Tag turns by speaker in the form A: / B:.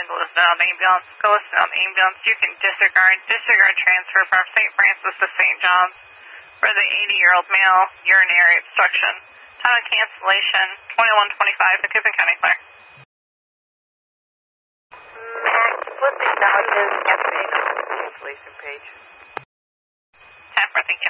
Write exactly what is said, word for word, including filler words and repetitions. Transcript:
A: cancel listed on the ambulance. Go listed on the ambulance. You can disregard, disregard transfer from Saint Francis to Saint John's for the eighty-year-old male urinary obstruction. Time of cancellation, twenty-one twenty-five, the Coupon County Clear.
B: Max, what the hell is yesterday on the cancellation page?
A: Half, I think,